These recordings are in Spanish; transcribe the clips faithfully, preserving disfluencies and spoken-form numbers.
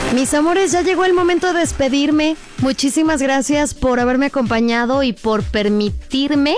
Mis amores, ya llegó el momento de despedirme. Muchísimas gracias por haberme acompañado y por permitirme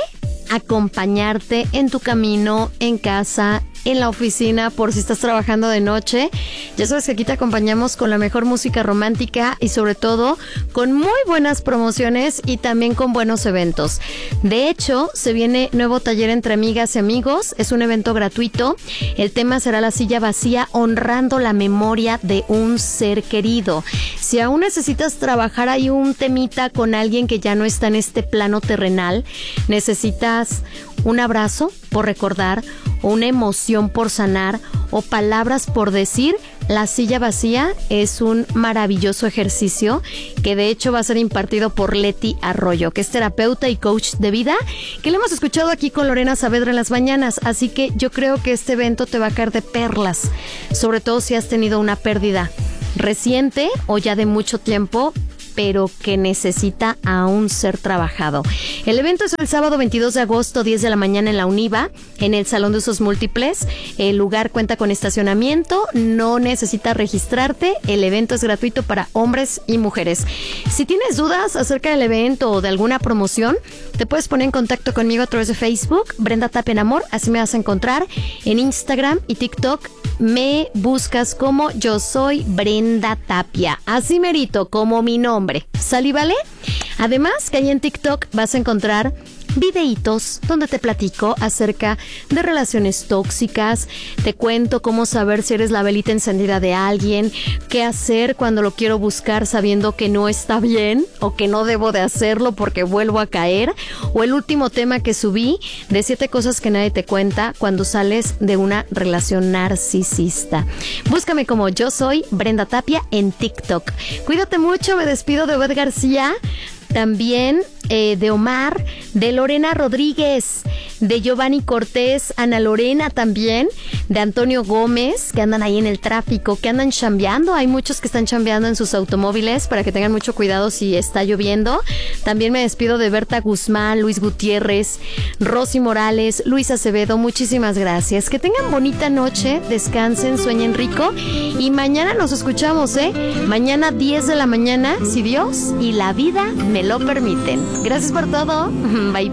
acompañarte en tu camino, en casa, en la oficina, por si estás trabajando de noche. Ya sabes que aquí te acompañamos con la mejor música romántica y sobre todo con muy buenas promociones y también con buenos eventos. De hecho, se viene nuevo taller entre amigas y amigos. Es un evento gratuito. El tema será la silla vacía, honrando la memoria de un ser querido. Si aún necesitas trabajar ahí un temita con alguien que ya no está en este plano terrenal, necesitas un abrazo por recordar, o una emoción por sanar, o palabras por decir, la silla vacía es un maravilloso ejercicio que de hecho va a ser impartido por Leti Arroyo, que es terapeuta y coach de vida, que lo hemos escuchado aquí con Lorena Saavedra en las mañanas. Así que yo creo que este evento te va a caer de perlas, sobre todo si has tenido una pérdida reciente o ya de mucho tiempo, pero que necesita aún ser trabajado. El evento es el sábado veintidós de agosto, diez de la mañana en la UNIVA, en el Salón de Usos Múltiples. El lugar cuenta con estacionamiento, no necesitas registrarte. El evento es gratuito para hombres y mujeres. Si tienes dudas acerca del evento o de alguna promoción, te puedes poner en contacto conmigo a través de Facebook, Brenda Tapia en Amor, así me vas a encontrar. En Instagram y TikTok me buscas como Yo Soy Brenda Tapia, así merito, como mi nombre. ¿Sale, vale? Además, que ahí en TikTok vas a encontrar videitos donde te platico acerca de relaciones tóxicas, te cuento cómo saber si eres la velita encendida de alguien, qué hacer cuando lo quiero buscar sabiendo que no está bien o que no debo de hacerlo porque vuelvo a caer, o el último tema que subí de siete cosas que nadie te cuenta cuando sales de una relación narcisista. Búscame como Yo Soy Brenda Tapia en TikTok. Cuídate mucho, me despido de Obed García, también eh, de Omar, de Lorena Rodríguez, de Giovanni Cortés, Ana Lorena también, de Antonio Gómez, que andan ahí en el tráfico, que andan chambeando. Hay muchos que están chambeando en sus automóviles para que tengan mucho cuidado si está lloviendo. También me despido de Berta Guzmán, Luis Gutiérrez, Rosy Morales, Luis Acevedo. Muchísimas gracias. Que tengan bonita noche, descansen, sueñen rico y mañana nos escuchamos, ¿eh? Mañana diez de la mañana, si Dios y la vida me lo permiten. Gracias por todo. Bye.